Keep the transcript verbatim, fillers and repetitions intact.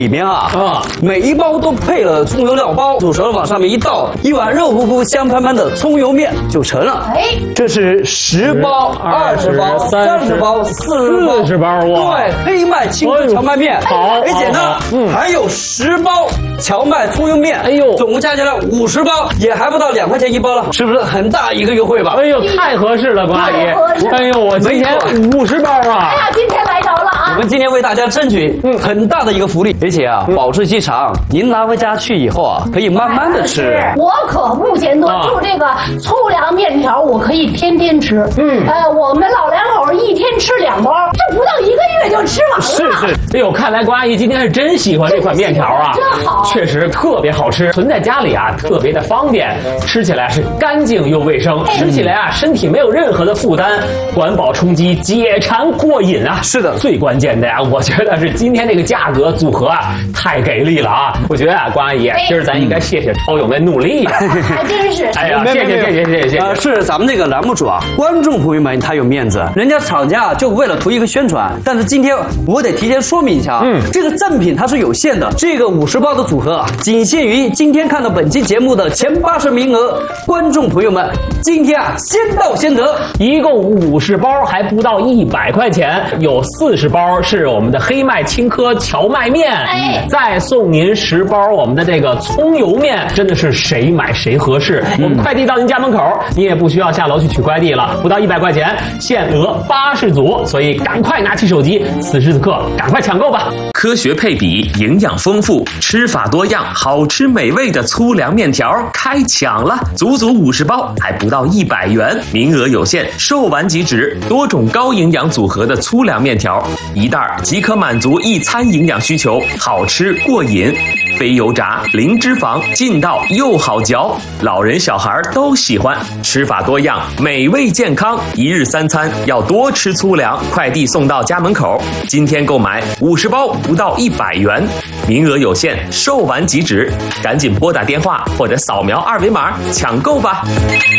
里面啊啊， 每一包都配了葱油料包，煮熟了往上面一倒，一碗肉乎乎、香喷喷的葱油面就成了。 哎， 这是十包、二十包、三十包、四十包、 四十包哇！ 对，黑麦青稞荞麦面， 好， 而且呢好好嗯， 还有十包荞麦葱油面， 哎呦总共加起来五十包，也还不到两块钱一包了，是不是很大一个优惠吧？ 哎呦，太合适了，关阿姨太合适！ 哎呦，我今天五十包啊！ 哎呀，今天来着了啊！ 我们今天为大家争取很大的一个福利，而且啊，保质期长，您拿回家去以后啊，可以慢慢的吃。 我可不嫌多， 啊就这个粗粮面条，我可以天天吃。 嗯呃，我们老两口一天吃两包，这不到一个月就吃完了。 是是，哎呦，看来关阿姨今天是真喜欢这款面条啊， 真好确实特别好吃，存在家里啊特别的方便，吃起来是干净又卫生，吃起来啊身体没有任何的负担，管饱充饥，解馋过瘾啊。 是的最关键的呀，我觉得是今天这个价格组合啊太给力了啊！我觉得啊，关阿姨，今儿咱应该谢谢超友们努力呀。 还真是。 哎呀， 没有没有谢谢谢谢谢谢谢呃， 谢。 是咱们这个栏目组啊，观众朋友们他有面子，人家厂家就为了图一个宣传，但是今天我得提前说明一下啊， 嗯这个赠品它是有限的，这个五十包的组合啊，仅限于今天看到本期节目的前八十名额，观众朋友们，今天啊先到先得。 一共五十包，还不到一百块钱，有四十包是我们的黑麦青稞荞麦面， 哎再送您十包我们的这个葱油面，真的是谁买谁合适。我们快递到您家门口，你也不需要下楼去取快递了，不到一百块钱，限额八十组，所以赶快拿起手机，此时此刻赶快抢购吧！ 科学配比，营养丰富，吃法多样，好吃美味的粗粮面条开抢了，足足五十包，还不到一百元，名额有限，售完即止。多种高营养组合的粗粮面条，一袋儿即可满足一餐营养需求，好吃过瘾。非油炸，零脂肪，劲道又好嚼，老人小孩都喜欢。吃法多样，美味健康，一日三餐要多吃粗粮。快递送到家门口，今天购买五十包不到一百元，名额有限，售完即止，赶紧拨打电话或者扫描二维码抢购吧。